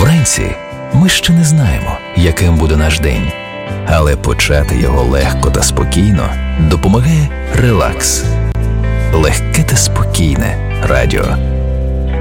Вранці ми ще не знаємо, яким буде наш день, але почати його легко та спокійно допомагає релакс. Легке та спокійне радіо